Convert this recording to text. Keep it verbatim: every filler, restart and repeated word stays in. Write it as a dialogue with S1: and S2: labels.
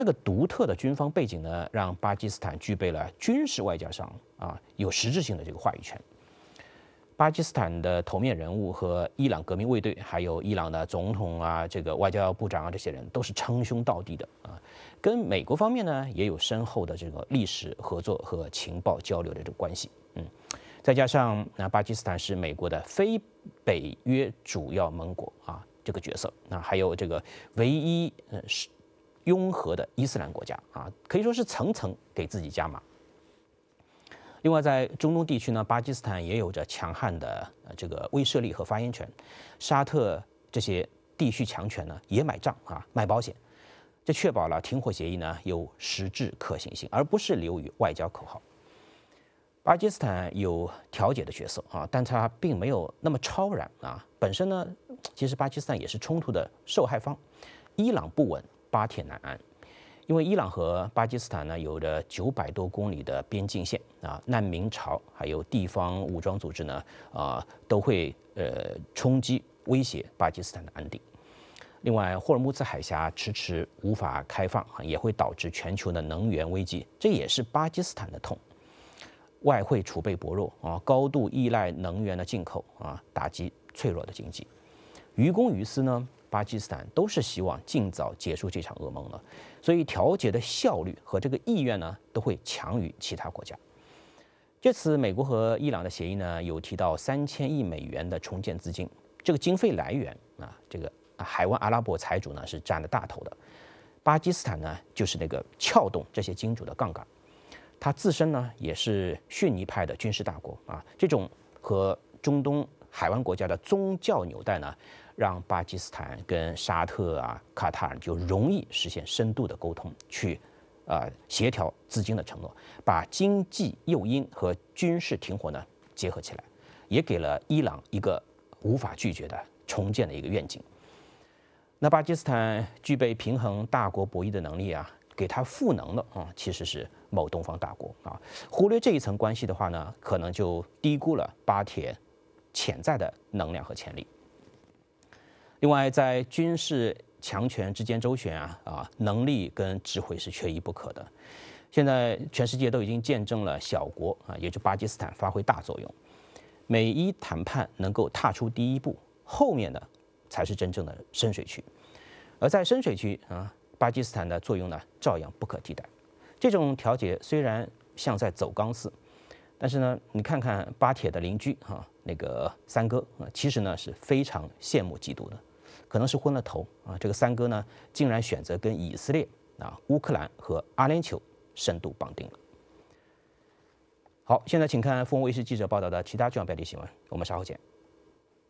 S1: 这个独特的军方背景呢，让巴基斯坦具备了军事外交上啊有实质性的这个话语权。巴基斯坦的头面人物和伊朗革命卫队，还有伊朗的总统啊，这个外交部长啊，这些人都是称兄道弟的啊，跟美国方面呢也有深厚的这个历史合作和情报交流的这种关系。嗯，再加上那巴基斯坦是美国的非北约主要盟国啊这个角色，那还有这个唯一呃是拥核的伊斯兰国家啊，可以说是层层给自己加码。另外，在中东地区呢，巴基斯坦也有着强悍的呃这个威慑力和发言权，沙特这些地区强权呢也买账啊，卖保险，这确保了停火协议呢有实质可行性，而不是流于外交口号。巴基斯坦有调解的角色啊，但它并没有那么超然啊。本身呢，其实巴基斯坦也是冲突的受害方，伊朗不稳，巴铁难安。因为伊朗和巴基斯坦呢有着九百多公里的边境线啊，难民潮还有地方武装组织呢啊都会呃冲击威胁巴基斯坦的安定。另外，霍尔木兹海峡迟迟无法开放啊，也会导致全球的能源危机，这也是巴基斯坦的痛。外汇储备薄弱啊，高度依赖能源的进口啊，打击脆弱的经济。于公于私呢，巴基斯坦都是希望尽早结束这场噩梦了，所以调解的效率和这个意愿呢，都会强于其他国家。这次美国和伊朗的协议呢，有提到三千亿美元的重建资金，这个经费来源啊，这个海湾阿拉伯财主呢是占了大头的，巴基斯坦呢就是那个撬动这些金主的杠杆。它自身呢也是逊尼派的军事大国啊，这种和中东海湾国家的宗教纽带呢，让巴基斯坦跟沙特啊、卡塔尔就容易实现深度的沟通，去啊、呃、协调资金的承诺，把经济诱因和军事停火呢结合起来，也给了伊朗一个无法拒绝的重建的一个愿景。那巴基斯坦具备平衡大国博弈的能力啊，给他赋能的啊，其实是某东方大国啊。忽略这一层关系的话呢，可能就低估了巴铁潜在的能量和潜力。另外，在军事强权之间周旋啊啊，能力跟智慧是缺一不可的。现在全世界都已经见证了小国啊，也就巴基斯坦发挥大作用。美伊谈判能够踏出第一步，后面呢才是真正的深水区。而在深水区啊，巴基斯坦的作用呢照样不可替代。这种调解虽然像在走钢丝，但是呢，你看看巴铁的邻居哈，那个三哥啊，其实呢是非常羡慕嫉妒的，可能是昏了头啊。这个三哥呢，竟然选择跟以色列啊、乌克兰和阿联酋深度绑定了。好，现在请看凤凰卫视记者报道的其他重要标题新闻，我们稍后见。